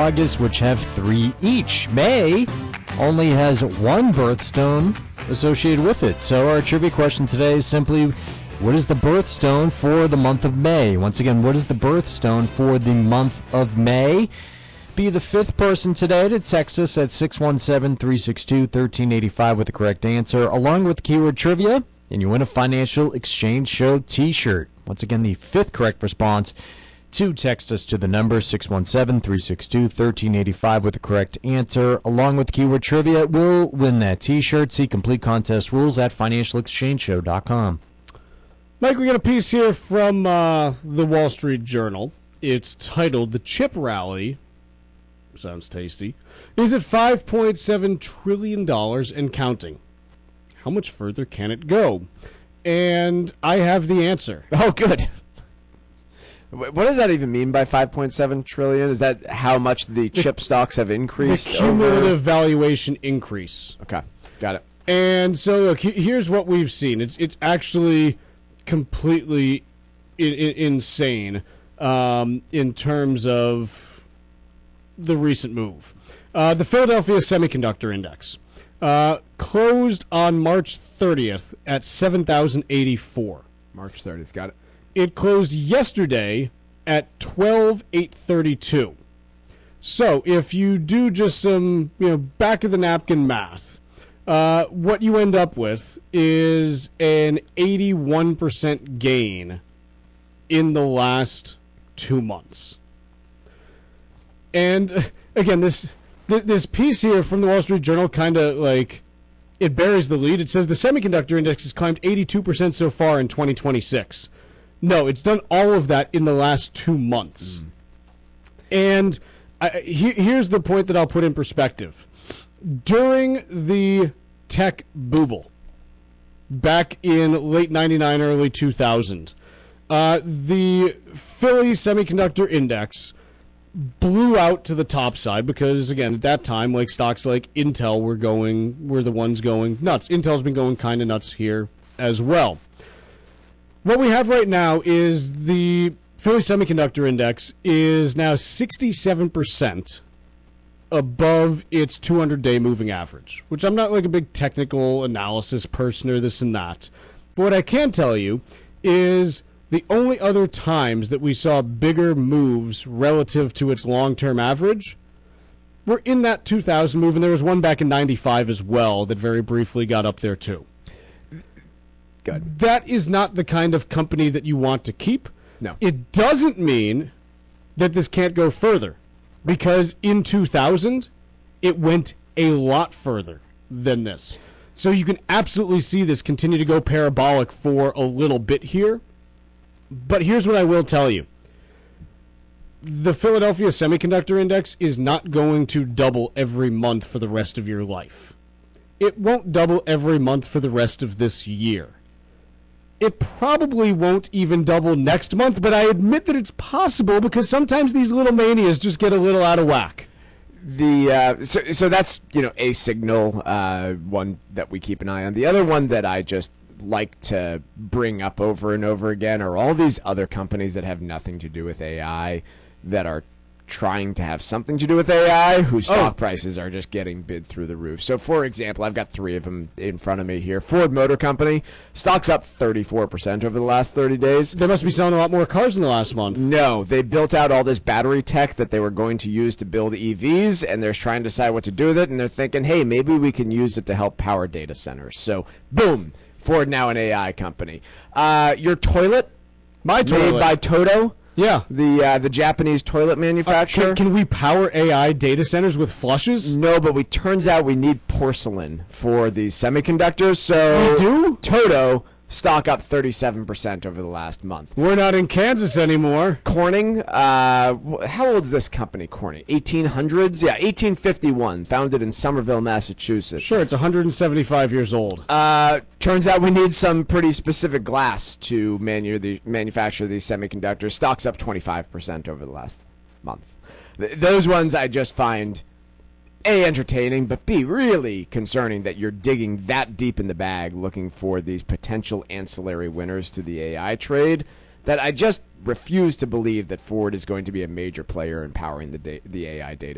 August, which have 3 each. May only has 1 birthstone associated with it. So our trivia question today is simply, what is the birthstone for the month of May? Once again, what is the birthstone for the month of May? Be the 5th person today to text us at 617-362-1385 with the correct answer, along with the keyword trivia, and you win a Financial Exchange Show t-shirt. Once again, the 5th correct response to text us to the number 617-362-1385 with the correct answer, along with the keyword trivia, will win that t-shirt. See complete contest rules at financialexchangeshow.com. Mike, we got a piece here from the Wall Street Journal. It's titled, "The Chip Rally," sounds tasty, "is at $5.7 trillion and counting. How much further can it go?" And I have the answer. Oh, good. What does that even mean by 5.7 trillion? Is that how much the chip stocks have increased? The cumulative valuation increase. Okay, got it. And so, look, here's what we've seen. It's actually completely insane in terms of the recent move. The Philadelphia Semiconductor Index closed on March 30th at 7,084. March 30th, got it. It closed yesterday at 12,832. So if you do just some back of the napkin math, what you end up with is an 81% gain in the last 2 months. And again, this piece here from the Wall Street Journal kind of it buries the lead. It says the semiconductor index has climbed 82% so far in 2026. No, it's done all of that in the last 2 months. And here's the point that I'll put in perspective. During the tech bubble, back in late 99, early 2000, the Philly Semiconductor Index blew out to the top side because, again, at that time, stocks like Intel were the ones going nuts. Intel's been going kind of nuts here as well. What we have right now is the Philly Semiconductor Index is now 67% above its 200-day moving average, which I'm not a big technical analysis person or this and that. But what I can tell you is the only other times that we saw bigger moves relative to its long-term average were in that 2000 move, and there was one back in 95 as well that very briefly got up there too. Good. That is not the kind of company that you want to keep. No. It doesn't mean that this can't go further, because in 2000, it went a lot further than this. So you can absolutely see this continue to go parabolic for a little bit here. But here's what I will tell you. The Philadelphia Semiconductor Index is not going to double every month for the rest of your life. It won't double every month for the rest of this year. It probably won't even double next month, but I admit that it's possible because sometimes these little manias just get a little out of whack. So that's a signal, one that we keep an eye on. The other one that I just like to bring up over and over again are all these other companies that have nothing to do with AI that are trying to have something to do with AI, whose stock prices are just getting bid through the roof. So, for example, I've got 3 of them in front of me here. Ford Motor Company, stock's up 34% over the last 30 days. They must be selling a lot more cars in the last month. No, they built out all this battery tech that they were going to use to build EVs, and they're trying to decide what to do with it, and they're thinking, hey, maybe we can use it to help power data centers. So, boom, Ford now an AI company. Your toilet, my toilet, made by Toto. Yeah. The Japanese toilet manufacturer. Can we power AI data centers with flushes? No, but turns out we need porcelain for these semiconductors. So we do? Toto, stock up 37% over the last month. We're not in Kansas anymore. Corning, how old is this company, Corning? 1800s? Yeah, 1851, founded in Somerville, Massachusetts. Sure, it's 175 years old. Turns out we need some pretty specific glass to manufacture these semiconductors. Stock's up 25% over the last month. Those ones I just find A, entertaining, but B, really concerning that you're digging that deep in the bag looking for these potential ancillary winners to the AI trade, that I just refuse to believe that Ford is going to be a major player in powering the AI data